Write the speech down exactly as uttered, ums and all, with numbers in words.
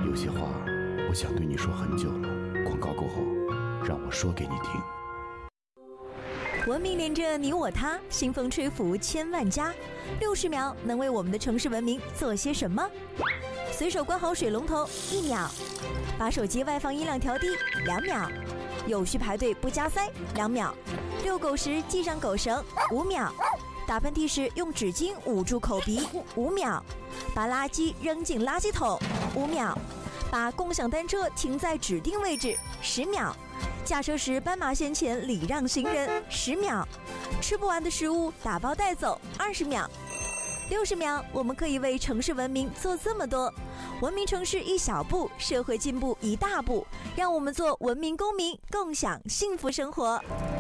有些话我想对你说很久了，广告过后让我说给你听。 文明连着你我他，新风吹拂千万家。六十秒能为我们的城市文明做些什么？随手关好水龙头，一秒；把手机外放音量调低，两秒；有序排队不加塞，两秒；遛狗时系上狗绳，五秒；打喷嚏时用纸巾捂住口鼻，五秒；把垃圾扔进垃圾桶，五秒；把共享单车停在指定位置，十秒；驾车时斑马线前礼让行人，十秒；吃不完的食物打包带走，二十秒。六十秒，我们可以为城市文明做这么多。文明城市一小步，社会进步一大步。让我们做文明公民，共享幸福生活。